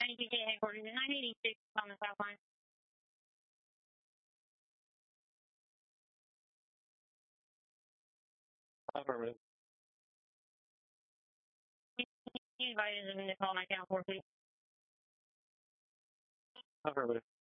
PJ headquarters, 986 on the South Line. Affirmative. You invited them to call my account for, please. Affirmative.